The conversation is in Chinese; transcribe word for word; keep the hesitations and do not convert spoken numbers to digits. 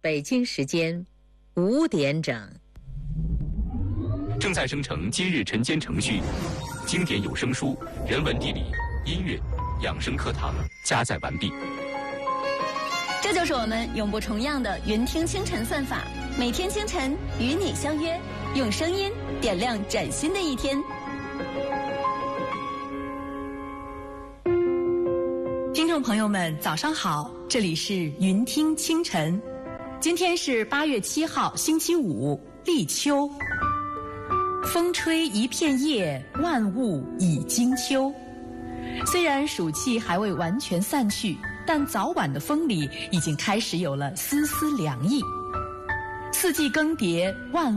北京时间五点整。 正在生成今日晨间程序，经典有声书、人文地理、音乐、养生课堂加载完毕。 这就是我们永不重样的云听清晨算法，每天清晨与你相约，用声音点亮崭新的一天。 听众朋友们，早上好，这里是云听清晨。今天是八月七号，星期五，立秋。风吹一片叶，万物已经秋。虽然暑气还未完全散去，但早晚的风里已经开始有了丝丝凉意。四季更迭，万